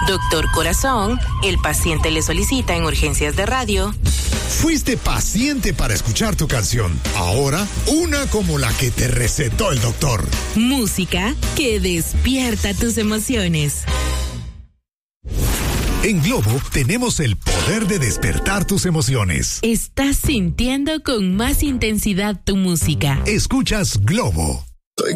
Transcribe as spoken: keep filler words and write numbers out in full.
Doctor Corazón, el paciente le solicita en urgencias de radio. Fuiste paciente para escuchar tu canción. Ahora, una como la que te recetó el doctor. Música que despierta tus emociones. En Globo tenemos el poder de despertar tus emociones. Estás sintiendo con más intensidad tu música. Escuchas Globo.